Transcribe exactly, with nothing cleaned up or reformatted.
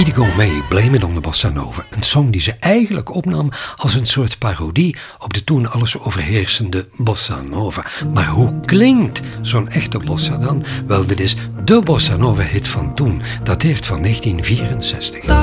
Idigo May, Blame It on the Bossa Nova. Een song die ze eigenlijk opnam als een soort parodie op de toen alles overheersende Bossa Nova. Maar hoe klinkt zo'n echte bossa dan? Wel, dit is de Bossa Nova hit van toen. Dateert van negentien vierenzestig.